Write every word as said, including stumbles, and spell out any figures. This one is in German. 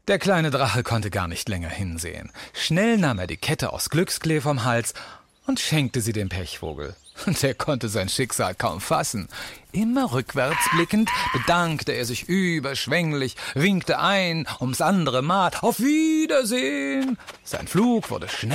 Der kleine Drache konnte gar nicht länger hinsehen. Schnell nahm er die Kette aus Glücksklee vom Hals und schenkte sie dem Pechvogel. Der konnte sein Schicksal kaum fassen. Immer rückwärts blickend bedankte er sich überschwänglich, winkte ein ums andere Mal. Auf Wiedersehen! Sein Flug wurde schnell